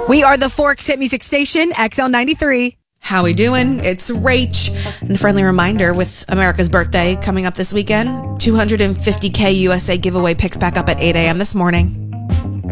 We are the Forks Hit Music Station, XL93. How we doing? It's Rach. And a friendly reminder, with America's birthday coming up this weekend, 250K USA giveaway picks back up at 8 a.m. this morning.